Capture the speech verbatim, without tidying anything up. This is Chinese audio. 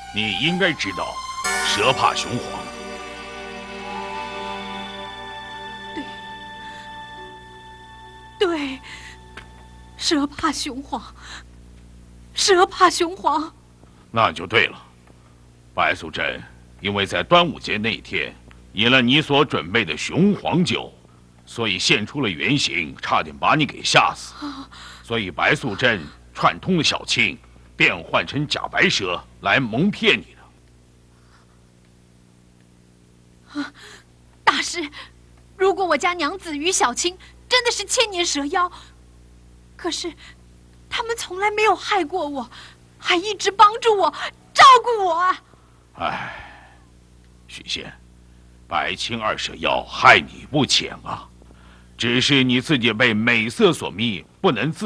你应该知道，蛇怕雄黄。 对，对，蛇怕雄黄，蛇怕雄黄。 那就对了。白素贞因为在端午节那天饮了你所准备的雄黄酒，所以现出了原形，差点把你给吓死。所以白素贞串通了小青，变换成假白蛇来蒙骗你的。啊，大师，如果我家娘子与小青真的是千年蛇妖，可是他们从来没有害过我，还一直帮助我、照顾我啊！ 唉，许仙，白青二蛇妖害你不浅啊，只是你自己被美色所迷，不能自。